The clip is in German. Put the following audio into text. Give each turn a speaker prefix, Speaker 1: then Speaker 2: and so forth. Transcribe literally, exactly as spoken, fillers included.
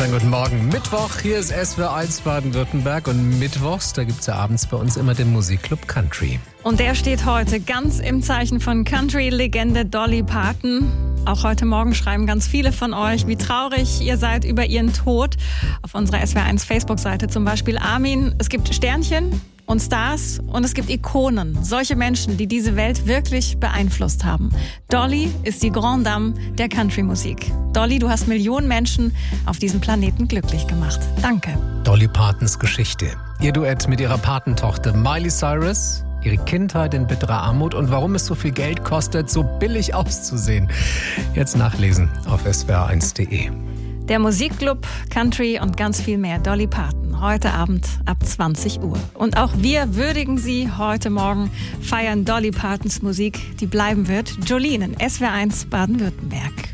Speaker 1: Wunderschönen guten Morgen. Mittwoch, hier ist S W R eins Baden-Württemberg und mittwochs, da gibt es ja abends bei uns immer den Musikclub Country.
Speaker 2: Und der steht heute ganz im Zeichen von Country-Legende Dolly Parton. Auch heute Morgen schreiben ganz viele von euch, wie traurig ihr seid über ihren Tod. Auf unserer S W R eins Facebook-Seite zum Beispiel Armin. Es gibt Sternchen und Stars und es gibt Ikonen. Solche Menschen, die diese Welt wirklich beeinflusst haben. Dolly ist die Grande Dame der Country-Musik. Dolly, du hast Millionen Menschen auf diesem Planeten glücklich gemacht. Danke.
Speaker 1: Dolly Partons Geschichte. Ihr Duett mit ihrer Patentochter Miley Cyrus. Ihre Kindheit in bitterer Armut und warum es so viel Geld kostet, so billig auszusehen. Jetzt nachlesen auf S W R eins punkt de.
Speaker 2: Der Musikclub, Country und ganz viel mehr. Dolly Parton, heute Abend ab zwanzig Uhr. Und auch wir würdigen sie heute Morgen, feiern Dolly Partons Musik, die bleiben wird. Jolene in S W R eins Baden-Württemberg.